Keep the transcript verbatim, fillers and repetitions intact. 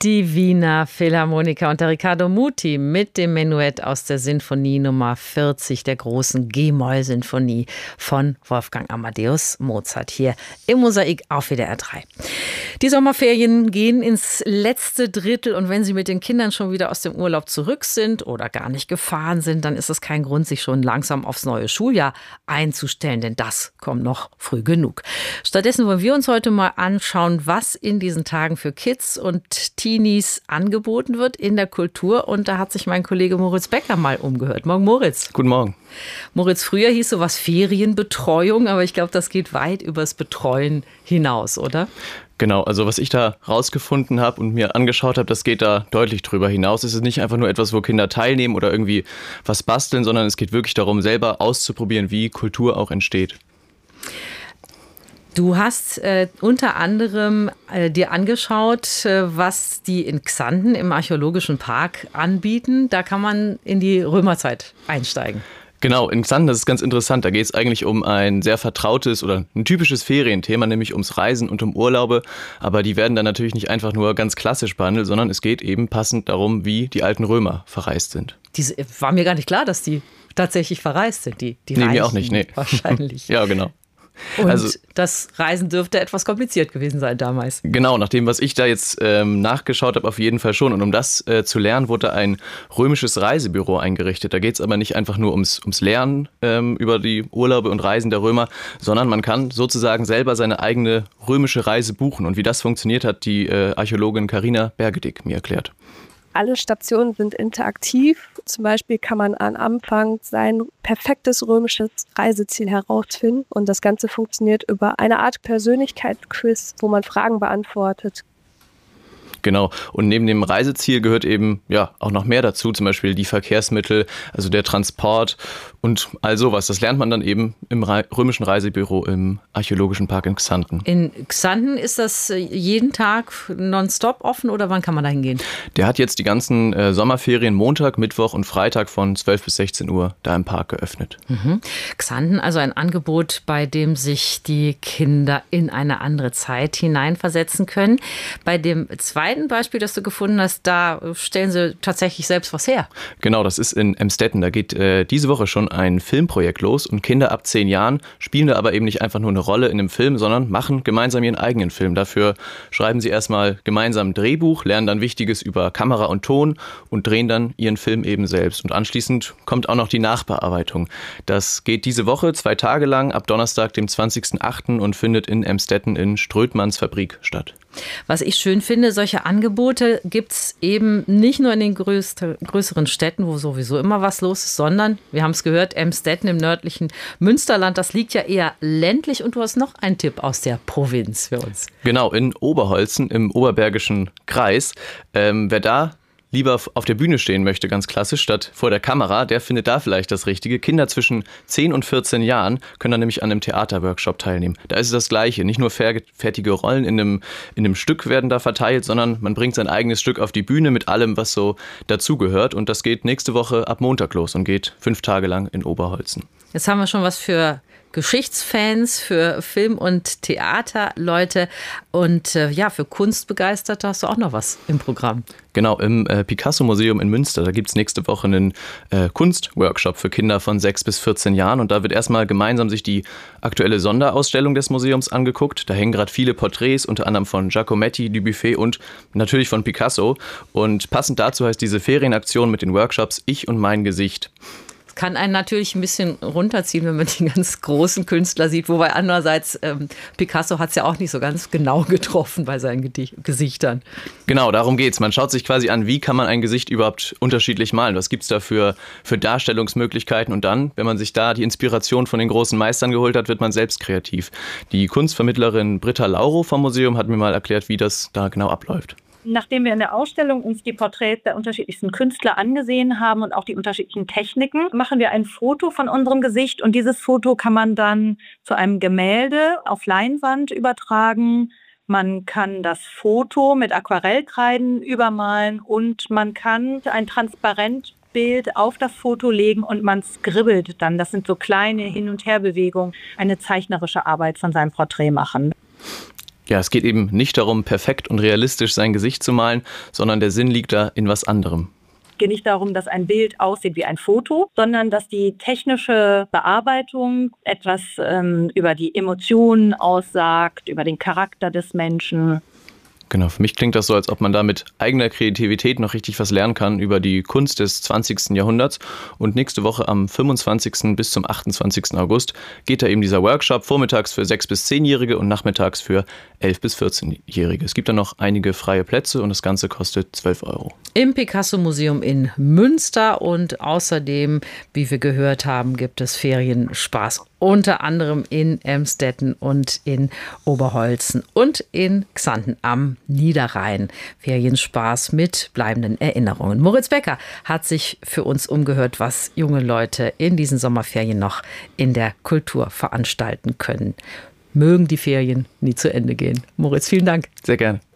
Die Wiener Philharmoniker und der Riccardo Muti mit dem Menuett aus der Sinfonie Nummer vierzig, der großen G-Moll-Sinfonie von Wolfgang Amadeus Mozart, hier im Mosaik auf W D R drei. Die Sommerferien gehen ins letzte Drittel und wenn Sie mit den Kindern schon wieder aus dem Urlaub zurück sind oder gar nicht gefahren sind, dann ist es kein Grund, sich schon langsam aufs neue Schuljahr einzustellen, denn das kommt noch früh genug. Stattdessen wollen wir uns heute mal anschauen, was in diesen Tagen für Kids und Teenies angeboten wird in der Kultur. Und da hat sich mein Kollege Moritz Becker mal umgehört. Morgen, Moritz. Guten Morgen. Moritz, früher hieß sowas Ferienbetreuung, aber ich glaube, das geht weit übers Betreuen hinaus, oder? Genau, also was ich da rausgefunden habe und mir angeschaut habe, das geht da deutlich drüber hinaus. Es ist nicht einfach nur etwas, wo Kinder teilnehmen oder irgendwie was basteln, sondern es geht wirklich darum, selber auszuprobieren, wie Kultur auch entsteht. Du hast äh, unter anderem äh, dir angeschaut, äh, was die in Xanten im Archäologischen Park anbieten. Da kann man in die Römerzeit einsteigen. Genau, in Xanten, das ist ganz interessant. Da geht es eigentlich um ein sehr vertrautes oder ein typisches Ferienthema, nämlich ums Reisen und um Urlaube. Aber die werden dann natürlich nicht einfach nur ganz klassisch behandelt, sondern es geht eben passend darum, wie die alten Römer verreist sind. Diese, war mir gar nicht klar, dass die tatsächlich verreist sind, die, die Nee, Reichen, mir auch nicht, nee. Wahrscheinlich. Ja, genau. Und also, das Reisen dürfte etwas kompliziert gewesen sein damals. Genau, nach dem, was ich da jetzt ähm, nachgeschaut habe, auf jeden Fall schon. Und um das äh, zu lernen, wurde ein römisches Reisebüro eingerichtet. Da geht es aber nicht einfach nur ums, ums Lernen ähm, über die Urlaube und Reisen der Römer, sondern man kann sozusagen selber seine eigene römische Reise buchen. Und wie das funktioniert, hat die äh, Archäologin Carina Bergedick mir erklärt. Alle Stationen sind interaktiv. Zum Beispiel kann man am Anfang sein perfektes römisches Reiseziel herausfinden. Und das Ganze funktioniert über eine Art Persönlichkeitsquiz, wo man Fragen beantwortet. Genau. Und neben dem Reiseziel gehört eben ja auch noch mehr dazu, zum Beispiel die Verkehrsmittel, also der Transport und all sowas. Das lernt man dann eben im Re- römischen Reisebüro im Archäologischen Park in Xanten. In Xanten ist das jeden Tag nonstop offen oder wann kann man da hingehen? Der hat jetzt die ganzen äh, Sommerferien Montag, Mittwoch und Freitag von zwölf bis sechzehn Uhr da im Park geöffnet. Mhm. Xanten, also ein Angebot, bei dem sich die Kinder in eine andere Zeit hineinversetzen können. Bei dem zweiten Beispiel, das du gefunden hast, da stellen sie tatsächlich selbst was her. Genau, das ist in Emstetten. Da geht äh, diese Woche schon ein Filmprojekt los und Kinder ab zehn Jahren spielen da aber eben nicht einfach nur eine Rolle in einem Film, sondern machen gemeinsam ihren eigenen Film. Dafür schreiben sie erstmal gemeinsam ein Drehbuch, lernen dann Wichtiges über Kamera und Ton und drehen dann ihren Film eben selbst. Und anschließend kommt auch noch die Nachbearbeitung. Das geht diese Woche zwei Tage lang ab Donnerstag, dem zwanzigsten achten und findet in Emstetten in Strötmanns Fabrik statt. Was ich schön finde, solche Angebote gibt es eben nicht nur in den größte, größeren Städten, wo sowieso immer was los ist, sondern, wir haben es gehört, Emstetten im nördlichen Münsterland, das liegt ja eher ländlich und du hast noch einen Tipp aus der Provinz für uns. Genau, in Oberholzen im Oberbergischen Kreis. Ähm, wer da lieber auf der Bühne stehen möchte, ganz klassisch, statt vor der Kamera, der findet da vielleicht das Richtige. Kinder zwischen zehn und vierzehn Jahren können dann nämlich an einem Theaterworkshop teilnehmen. Da ist es das Gleiche. Nicht nur fertige Rollen in einem, in einem Stück werden da verteilt, sondern man bringt sein eigenes Stück auf die Bühne mit allem, was so dazugehört. Und das geht nächste Woche ab Montag los und geht fünf Tage lang in Oberholzen. Jetzt haben wir schon was für Geschichtsfans, für Film- und Theaterleute und äh, ja, für Kunstbegeisterte hast du auch noch was im Programm. Genau, im äh, Picasso-Museum in Münster, da gibt es nächste Woche einen äh, Kunstworkshop für Kinder von sechs bis vierzehn Jahren und da wird erstmal gemeinsam sich die aktuelle Sonderausstellung des Museums angeguckt. Da hängen gerade viele Porträts, unter anderem von Giacometti, Dubuffet und natürlich von Picasso. Und passend dazu heißt diese Ferienaktion mit den Workshops Ich und mein Gesicht. Kann einen natürlich ein bisschen runterziehen, wenn man die ganz großen Künstler sieht. Wobei andererseits, ähm, Picasso hat es ja auch nicht so ganz genau getroffen bei seinen Gedi- Gesichtern. Genau, darum geht's. Man schaut sich quasi an, wie kann man ein Gesicht überhaupt unterschiedlich malen? Was gibt's da für, für Darstellungsmöglichkeiten? Und dann, wenn man sich da die Inspiration von den großen Meistern geholt hat, wird man selbst kreativ. Die Kunstvermittlerin Britta Lauro vom Museum hat mir mal erklärt, wie das da genau abläuft. Nachdem wir in der Ausstellung uns die Porträts der unterschiedlichsten Künstler angesehen haben und auch die unterschiedlichen Techniken, machen wir ein Foto von unserem Gesicht und dieses Foto kann man dann zu einem Gemälde auf Leinwand übertragen. Man kann das Foto mit Aquarellkreiden übermalen und man kann ein Transparentbild auf das Foto legen und man skribbelt dann. Das sind so kleine Hin- und Herbewegungen, eine zeichnerische Arbeit von seinem Porträt machen. Ja, es geht eben nicht darum, perfekt und realistisch sein Gesicht zu malen, sondern der Sinn liegt da in was anderem. Es geht nicht darum, dass ein Bild aussieht wie ein Foto, sondern dass die technische Bearbeitung etwas ähm, über die Emotionen aussagt, über den Charakter des Menschen. Genau, für mich klingt das so, als ob man da mit eigener Kreativität noch richtig was lernen kann über die Kunst des zwanzigsten Jahrhunderts. Und nächste Woche am fünfundzwanzigsten bis zum achtundzwanzigsten August geht da eben dieser Workshop, vormittags für sechs- bis zehnjährige und nachmittags für elf- bis vierzehnjährige. Es gibt da noch einige freie Plätze und das Ganze kostet zwölf Euro. Im Picasso-Museum in Münster und außerdem, wie wir gehört haben, gibt es Ferienspaß unter anderem in Emstetten und in Oberholzen und in Xanten am Niederrhein. Ferienspaß mit bleibenden Erinnerungen. Moritz Becker hat sich für uns umgehört, was junge Leute in diesen Sommerferien noch in der Kultur veranstalten können. Mögen die Ferien nie zu Ende gehen. Moritz, vielen Dank. Sehr gerne.